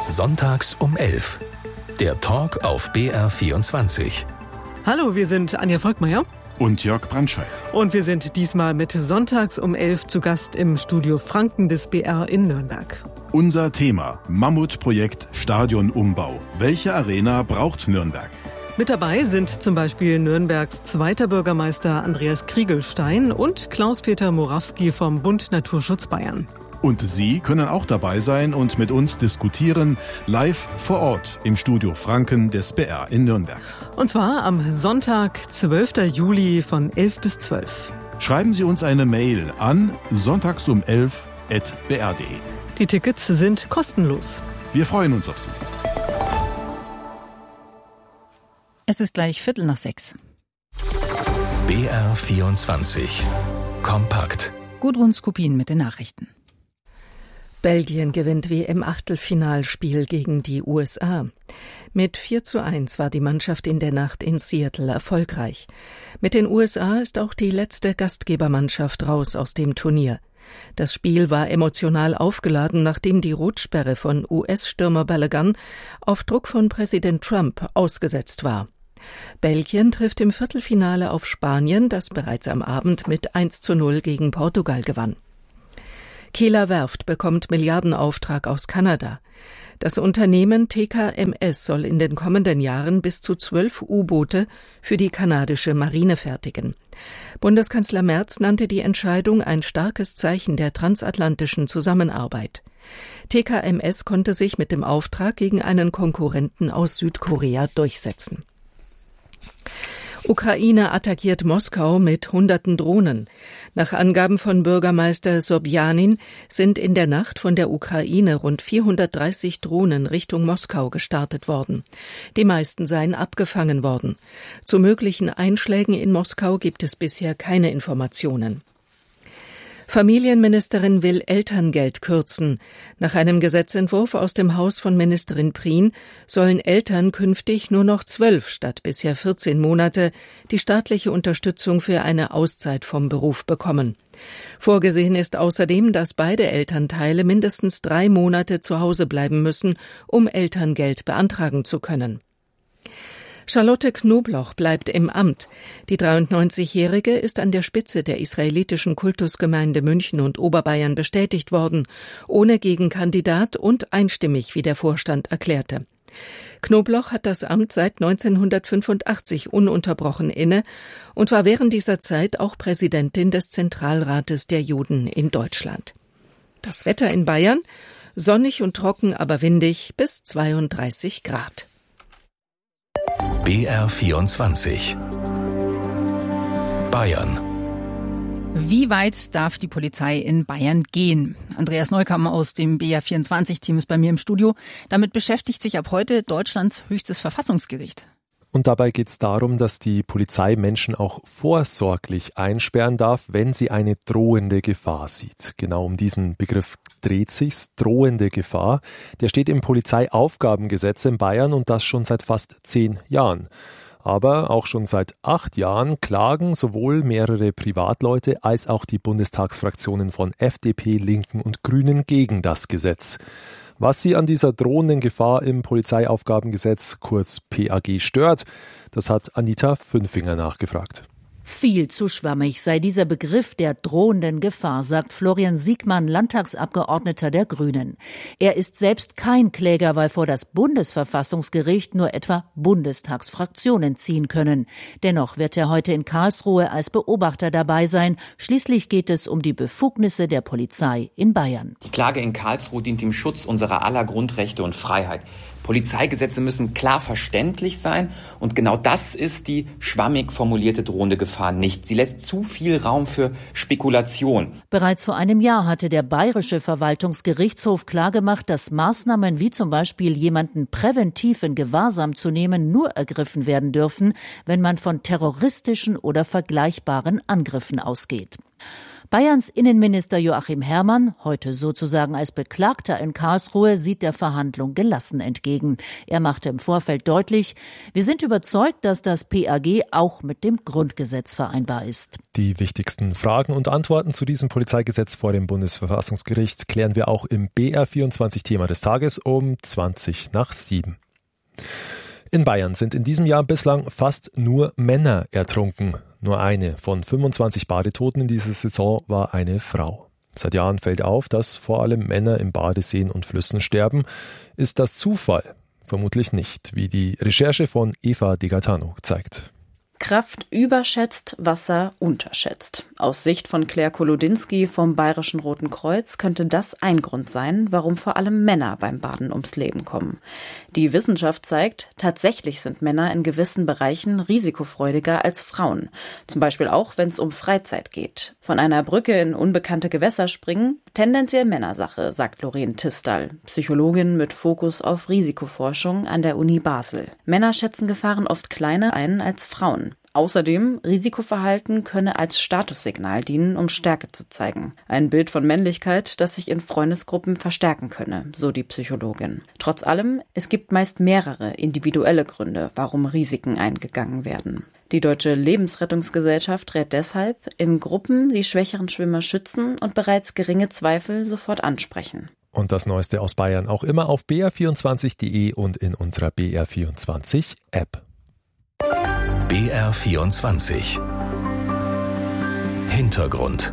Sonntags um 11. Der Talk auf BR24. Hallo, wir sind Anja Volkmeier und Jörg Brandscheid. Und wir sind diesmal mit Sonntags um 11 zu Gast im Studio Franken des BR in Nürnberg. Unser Thema: Mammutprojekt Stadionumbau. Welche Arena braucht Nürnberg? Mit dabei sind zum Beispiel Nürnbergs zweiter Bürgermeister Andreas Kriegelstein und Klaus-Peter Morawski vom Bund Naturschutz Bayern. Und Sie können auch dabei sein und mit uns diskutieren, live vor Ort im Studio Franken des BR in Nürnberg. Und zwar am Sonntag, 12. Juli von 11 bis 12. Schreiben Sie uns eine Mail an sonntagsum11@br.de. Die Tickets sind kostenlos. Wir freuen uns auf Sie. Es ist gleich 5:45. BR24. Kompakt. Gudrun Skupin mit den Nachrichten. Belgien gewinnt WM-Achtelfinalspiel gegen die USA. Mit 4:1 war die Mannschaft in der Nacht in Seattle erfolgreich. Mit den USA ist auch die letzte Gastgebermannschaft raus aus dem Turnier. Das Spiel war emotional aufgeladen, nachdem die Rotsperre von US-Stürmer Balogun auf Druck von Präsident Trump ausgesetzt war. Belgien trifft im Viertelfinale auf Spanien, das bereits am Abend mit 1:0 gegen Portugal gewann. Kieler Werft bekommt Milliardenauftrag aus Kanada. Das Unternehmen TKMS soll in den kommenden Jahren bis zu 12 U-Boote für die kanadische Marine fertigen. Bundeskanzler Merz nannte die Entscheidung ein starkes Zeichen der transatlantischen Zusammenarbeit. TKMS konnte sich mit dem Auftrag gegen einen Konkurrenten aus Südkorea durchsetzen. Ukraine attackiert Moskau mit hunderten Drohnen. Nach Angaben von Bürgermeister Sobjanin sind in der Nacht von der Ukraine rund 430 Drohnen Richtung Moskau gestartet worden. Die meisten seien abgefangen worden. Zu möglichen Einschlägen in Moskau gibt es bisher keine Informationen. Familienministerin will Elterngeld kürzen. Nach einem Gesetzentwurf aus dem Haus von Ministerin Prien sollen Eltern künftig nur noch 12 statt bisher 14 Monate die staatliche Unterstützung für eine Auszeit vom Beruf bekommen. Vorgesehen ist außerdem, dass beide Elternteile mindestens 3 Monate zu Hause bleiben müssen, um Elterngeld beantragen zu können. Charlotte Knobloch bleibt im Amt. Die 93-Jährige ist an der Spitze der israelitischen Kultusgemeinde München und Oberbayern bestätigt worden, ohne Gegenkandidat und einstimmig, wie der Vorstand erklärte. Knobloch hat das Amt seit 1985 ununterbrochen inne und war während dieser Zeit auch Präsidentin des Zentralrates der Juden in Deutschland. Das Wetter in Bayern: sonnig und trocken, aber windig, bis 32 Grad. BR24. Bayern. Wie weit darf die Polizei in Bayern gehen? Andreas Neukamm aus dem BR24-Team ist bei mir im Studio. Damit beschäftigt sich ab heute Deutschlands höchstes Verfassungsgericht. Und dabei geht es darum, dass die Polizei Menschen auch vorsorglich einsperren darf, wenn sie eine drohende Gefahr sieht. Genau um diesen Begriff dreht sich's, drohende Gefahr. Der steht im Polizeiaufgabengesetz in Bayern und das schon seit fast 10 Jahren. Aber auch schon seit 8 Jahren klagen sowohl mehrere Privatleute als auch die Bundestagsfraktionen von FDP, Linken und Grünen gegen das Gesetz. Was sie an dieser drohenden Gefahr im Polizeiaufgabengesetz, kurz PAG, stört, das hat Anita Fünfinger nachgefragt. Viel zu schwammig sei dieser Begriff der drohenden Gefahr, sagt Florian Siegmann, Landtagsabgeordneter der Grünen. Er ist selbst kein Kläger, weil vor das Bundesverfassungsgericht nur etwa Bundestagsfraktionen ziehen können. Dennoch wird er heute in Karlsruhe als Beobachter dabei sein. Schließlich geht es um die Befugnisse der Polizei in Bayern. Die Klage in Karlsruhe dient dem Schutz unserer aller Grundrechte und Freiheit. Polizeigesetze müssen klar verständlich sein und genau das ist die schwammig formulierte drohende Gefahr nicht. Sie lässt zu viel Raum für Spekulation. Bereits vor einem Jahr hatte der Bayerische Verwaltungsgerichtshof klargemacht, dass Maßnahmen wie zum Beispiel jemanden präventiv in Gewahrsam zu nehmen nur ergriffen werden dürfen, wenn man von terroristischen oder vergleichbaren Angriffen ausgeht. Bayerns Innenminister Joachim Herrmann, heute sozusagen als Beklagter in Karlsruhe, sieht der Verhandlung gelassen entgegen. Er machte im Vorfeld deutlich, wir sind überzeugt, dass das PAG auch mit dem Grundgesetz vereinbar ist. Die wichtigsten Fragen und Antworten zu diesem Polizeigesetz vor dem Bundesverfassungsgericht klären wir auch im BR24-Thema des Tages um 7:20. In Bayern sind in diesem Jahr bislang fast nur Männer ertrunken. Nur eine von 25 Badetoten in dieser Saison war eine Frau. Seit Jahren fällt auf, dass vor allem Männer in Badeseen und Flüssen sterben. Ist das Zufall? Vermutlich nicht, wie die Recherche von Eva De Gaetano zeigt. Kraft überschätzt, Wasser unterschätzt. Aus Sicht von Claire Kolodinski vom Bayerischen Roten Kreuz könnte das ein Grund sein, warum vor allem Männer beim Baden ums Leben kommen. Die Wissenschaft zeigt, tatsächlich sind Männer in gewissen Bereichen risikofreudiger als Frauen. Zum Beispiel auch, wenn es um Freizeit geht. Von einer Brücke in unbekannte Gewässer springen, tendenziell Männersache, sagt Lorraine Tistal, Psychologin mit Fokus auf Risikoforschung an der Uni Basel. Männer schätzen Gefahren oft kleiner ein als Frauen. Außerdem, Risikoverhalten könne als Statussignal dienen, um Stärke zu zeigen. Ein Bild von Männlichkeit, das sich in Freundesgruppen verstärken könne, so die Psychologin. Trotz allem, es gibt meist mehrere individuelle Gründe, warum Risiken eingegangen werden. Die Deutsche Lebensrettungsgesellschaft rät deshalb, in Gruppen die schwächeren Schwimmer schützen und bereits geringe Zweifel sofort ansprechen. Und das Neueste aus Bayern auch immer auf br24.de und in unserer BR24-App. BR24 Hintergrund.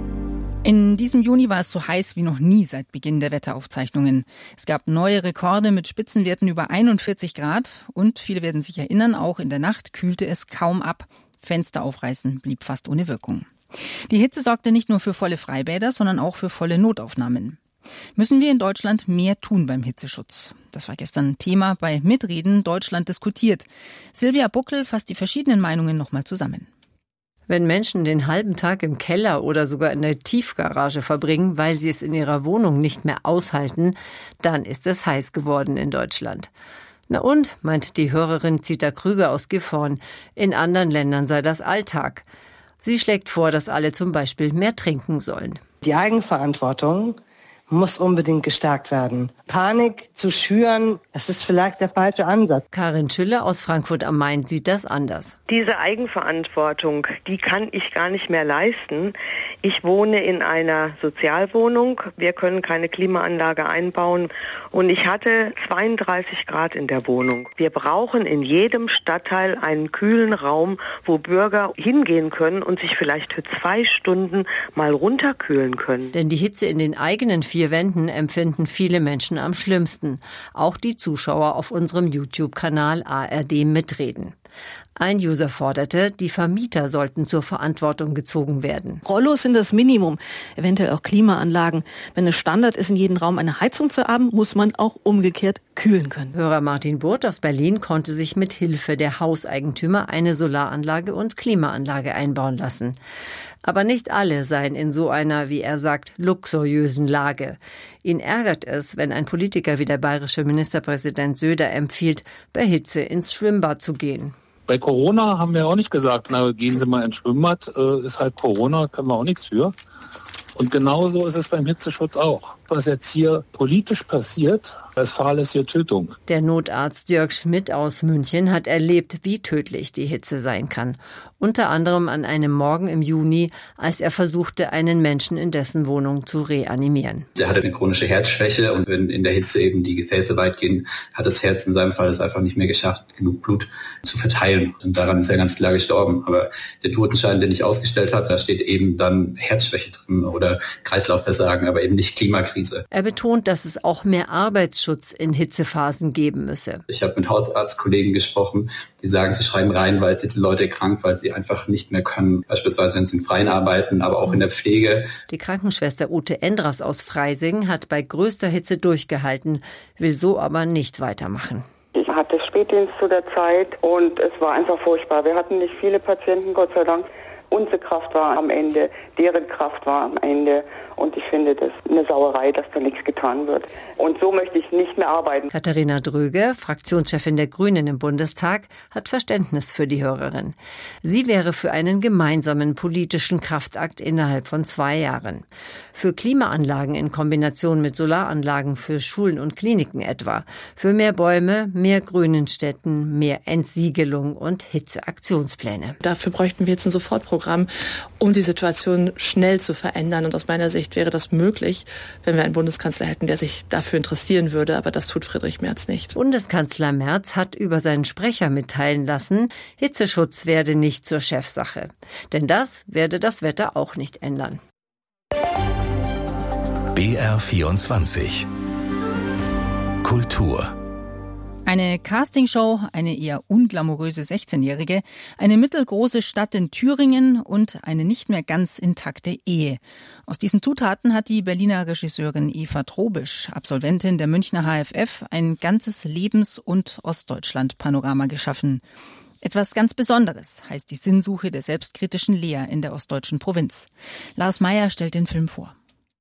In diesem Juni war es so heiß wie noch nie seit Beginn der Wetteraufzeichnungen. Es gab neue Rekorde mit Spitzenwerten über 41 Grad und viele werden sich erinnern, auch in der Nacht kühlte es kaum ab. Fenster aufreißen blieb fast ohne Wirkung. Die Hitze sorgte nicht nur für volle Freibäder, sondern auch für volle Notaufnahmen. Müssen wir in Deutschland mehr tun beim Hitzeschutz? Das war gestern Thema bei Mitreden Deutschland diskutiert. Silvia Buckel fasst die verschiedenen Meinungen nochmal zusammen. Wenn Menschen den halben Tag im Keller oder sogar in der Tiefgarage verbringen, weil sie es in ihrer Wohnung nicht mehr aushalten, dann ist es heiß geworden in Deutschland. Na und, meint die Hörerin Zita Krüger aus Gifhorn, in anderen Ländern sei das Alltag. Sie schlägt vor, dass alle zum Beispiel mehr trinken sollen. Die Eigenverantwortung muss unbedingt gestärkt werden. Panik zu schüren, das ist vielleicht der falsche Ansatz. Karin Schüller aus Frankfurt am Main sieht das anders. Diese Eigenverantwortung, die kann ich gar nicht mehr leisten. Ich wohne in einer Sozialwohnung. Wir können keine Klimaanlage einbauen. Und ich hatte 32 Grad in der Wohnung. Wir brauchen in jedem Stadtteil einen kühlen Raum, wo Bürger hingehen können und sich vielleicht für 2 Stunden mal runterkühlen können. Denn die Hitze in den eigenen 4 Wänden empfinden viele Menschen am schlimmsten. Auch die Zuschauer auf unserem YouTube-Kanal ARD Mitreden. Ein User forderte, die Vermieter sollten zur Verantwortung gezogen werden. Rollos sind das Minimum, eventuell auch Klimaanlagen. Wenn es Standard ist, in jedem Raum eine Heizung zu haben, muss man auch umgekehrt kühlen können. Hörer Martin Burth aus Berlin konnte sich mit Hilfe der Hauseigentümer eine Solaranlage und Klimaanlage einbauen lassen. Aber nicht alle seien in so einer, wie er sagt, luxuriösen Lage. Ihn ärgert es, wenn ein Politiker wie der bayerische Ministerpräsident Söder empfiehlt, bei Hitze ins Schwimmbad zu gehen. Bei Corona haben wir auch nicht gesagt, na, gehen Sie mal ins Schwimmbad, ist halt Corona, können wir auch nichts für. Und genauso ist es beim Hitzeschutz auch. Was jetzt hier politisch passiert, das Fall ist hier Tötung. Der Notarzt Jörg Schmidt aus München hat erlebt, wie tödlich die Hitze sein kann. Unter anderem an einem Morgen im Juni, als er versuchte, einen Menschen in dessen Wohnung zu reanimieren. Er hatte eine chronische Herzschwäche und wenn in der Hitze eben die Gefäße weit gehen, hat das Herz in seinem Fall es einfach nicht mehr geschafft, genug Blut zu verteilen. Und daran ist er ganz klar gestorben. Aber der Totenschein, den ich ausgestellt habe, da steht eben dann Herzschwäche drin oder Kreislaufversagen, aber eben nicht Klimakrise. Er betont, dass es auch mehr Arbeitsschutz in Hitzephasen geben müsse. Ich habe mit Hausarztkollegen gesprochen, die sagen, sie schreiben reihenweise die Leute krank, weil sie einfach nicht mehr können. Beispielsweise, wenn sie im Freien arbeiten, aber auch in der Pflege. Die Krankenschwester Ute Endras aus Freising hat bei größter Hitze durchgehalten, will so aber nicht weitermachen. Ich hatte Spätdienst zu der Zeit und es war einfach furchtbar. Wir hatten nicht viele Patienten, Gott sei Dank. Unsere Kraft war am Ende, deren Kraft war am Ende. Und ich finde das eine Sauerei, dass da nichts getan wird. Und so möchte ich nicht mehr arbeiten. Katharina Dröge, Fraktionschefin der Grünen im Bundestag, hat Verständnis für die Hörerin. Sie wäre für einen gemeinsamen politischen Kraftakt innerhalb von 2 Jahren. Für Klimaanlagen in Kombination mit Solaranlagen für Schulen und Kliniken etwa. Für mehr Bäume, mehr Grün in Städten, mehr Entsiegelung und Hitzeaktionspläne. Dafür bräuchten wir jetzt ein Sofortprogramm, um die Situation schnell zu verändern. Und aus meiner Sicht wäre das möglich, wenn wir einen Bundeskanzler hätten, der sich dafür interessieren würde. Aber das tut Friedrich Merz nicht. Bundeskanzler Merz hat über seinen Sprecher mitteilen lassen, Hitzeschutz werde nicht zur Chefsache. Denn das werde das Wetter auch nicht ändern. BR24 Kultur. Eine Castingshow, eine eher unglamouröse 16-Jährige, eine mittelgroße Stadt in Thüringen und eine nicht mehr ganz intakte Ehe. Aus diesen Zutaten hat die Berliner Regisseurin Eva Trobisch, Absolventin der Münchner HFF, ein ganzes Lebens- und Ostdeutschland-Panorama geschaffen. Etwas ganz Besonderes heißt die Sinnsuche der selbstkritischen Lea in der ostdeutschen Provinz. Lars Meyer stellt den Film vor.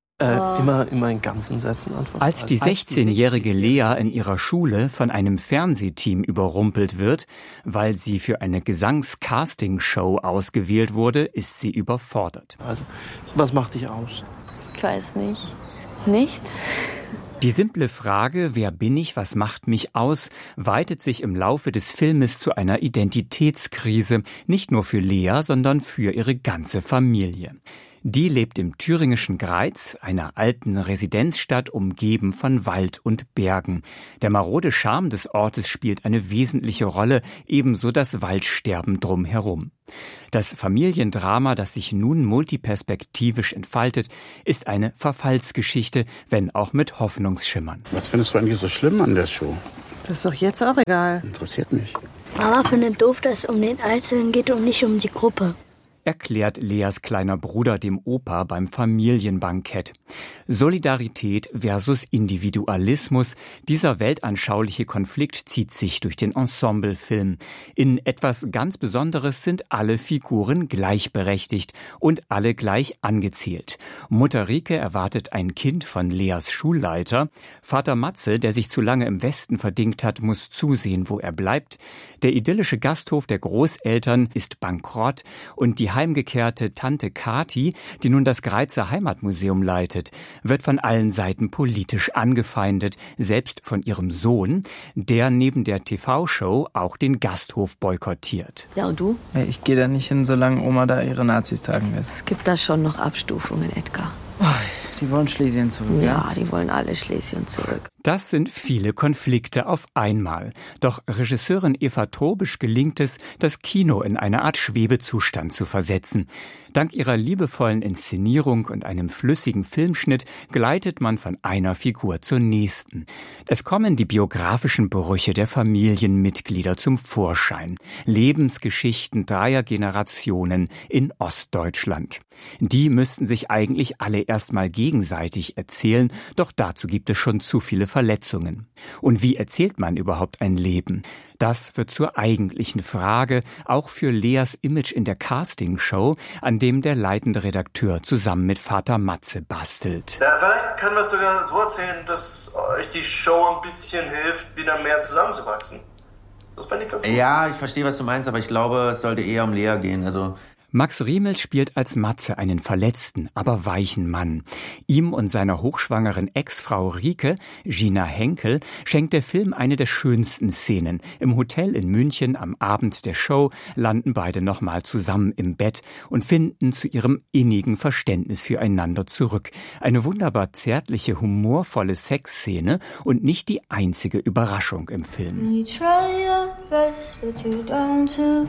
Immer in ganzen Sätzen antworten. Als die 16-jährige Lea in ihrer Schule von einem Fernsehteam überrumpelt wird, weil sie für eine Gesangs-Casting-Show ausgewählt wurde, ist sie überfordert. Also, was macht dich aus? Ich weiß nicht. Nichts. Die simple Frage, wer bin ich, was macht mich aus, weitet sich im Laufe des Filmes zu einer Identitätskrise, nicht nur für Lea, sondern für ihre ganze Familie. Die lebt im thüringischen Greiz, einer alten Residenzstadt umgeben von Wald und Bergen. Der marode Charme des Ortes spielt eine wesentliche Rolle, ebenso das Waldsterben drumherum. Das Familiendrama, das sich nun multiperspektivisch entfaltet, ist eine Verfallsgeschichte, wenn auch mit Hoffnungsschimmern. Was findest du eigentlich so schlimm an der Show? Das ist doch jetzt auch egal. Interessiert mich. Mama findet doof, dass es um den Einzelnen geht und nicht um die Gruppe, erklärt Leas kleiner Bruder dem Opa beim Familienbankett. Solidarität versus Individualismus, dieser weltanschauliche Konflikt zieht sich durch den Ensemblefilm. In etwas ganz Besonderes sind alle Figuren gleichberechtigt und alle gleich angezählt. Mutter Rike erwartet ein Kind von Leas Schulleiter. Vater Matze, der sich zu lange im Westen verdingt hat, muss zusehen, wo er bleibt. Der idyllische Gasthof der Großeltern ist bankrott und die heimgekehrte Tante Kati, die nun das Greizer Heimatmuseum leitet, wird von allen Seiten politisch angefeindet, selbst von ihrem Sohn, der neben der TV-Show auch den Gasthof boykottiert. Ja, und du? Ich gehe da nicht hin, solange Oma da ihre Nazis tagen lässt. Es gibt da schon noch Abstufungen, Edgar. Die wollen Schlesien zurück. Ja, die wollen alle Schlesien zurück. Das sind viele Konflikte auf einmal. Doch Regisseurin Eva Trobisch gelingt es, das Kino in eine Art Schwebezustand zu versetzen. Dank ihrer liebevollen Inszenierung und einem flüssigen Filmschnitt gleitet man von einer Figur zur nächsten. Es kommen die biografischen Brüche der Familienmitglieder zum Vorschein. Lebensgeschichten 3 Generationen in Ostdeutschland. Die müssten sich eigentlich alle erstmal gegenseitig erzählen, doch dazu gibt es schon zu viele Verletzungen. Und wie erzählt man überhaupt ein Leben? Das wird zur eigentlichen Frage, auch für Leas Image in der Castingshow, an dem der leitende Redakteur zusammen mit Vater Matze bastelt. Ja, vielleicht können wir es sogar so erzählen, dass euch die Show ein bisschen hilft, wieder mehr zusammenzuwachsen. Das fände ich ganz gut. Ja, ich verstehe, was du meinst, aber ich glaube, es sollte eher um Lea gehen. Max Riemel spielt als Matze einen verletzten, aber weichen Mann. Ihm und seiner hochschwangeren Ex-Frau Rike, Gina Henkel, schenkt der Film eine der schönsten Szenen. Im Hotel in München am Abend der Show landen beide nochmal zusammen im Bett und finden zu ihrem innigen Verständnis füreinander zurück. Eine wunderbar zärtliche, humorvolle Sexszene und nicht die einzige Überraschung im Film. You try your best, but you don't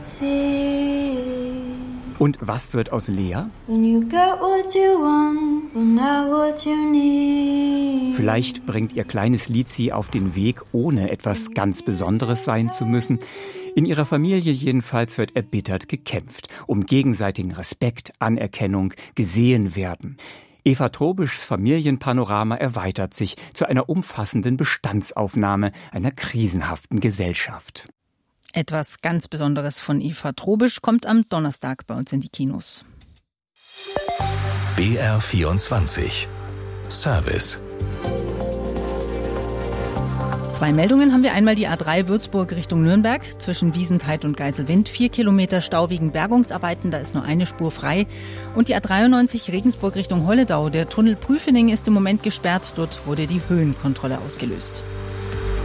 succeed. Und was wird aus Lea? Vielleicht bringt ihr kleines Lied sie auf den Weg, ohne etwas ganz Besonderes sein zu müssen. In ihrer Familie jedenfalls wird erbittert gekämpft, um gegenseitigen Respekt, Anerkennung, gesehen werden. Eva Trobischs Familienpanorama erweitert sich zu einer umfassenden Bestandsaufnahme einer krisenhaften Gesellschaft. Etwas ganz Besonderes von Eva Trobisch kommt am Donnerstag bei uns in die Kinos. BR24 Service. 2 Meldungen haben wir. Einmal die A3 Würzburg Richtung Nürnberg zwischen Wiesentheit und Geiselwind. 4 Kilometer Stau wegen Bergungsarbeiten, da ist nur eine Spur frei. Und die A93 Regensburg Richtung Holledau. Der Tunnel Prüfening ist im Moment gesperrt. Dort wurde die Höhenkontrolle ausgelöst.